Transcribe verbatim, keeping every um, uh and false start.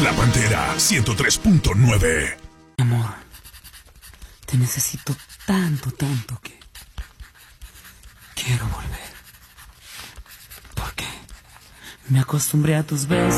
La Pantera ciento tres punto nueve. Amor, te necesito tanto, tanto que quiero volver. Porque me acostumbré a tus besos.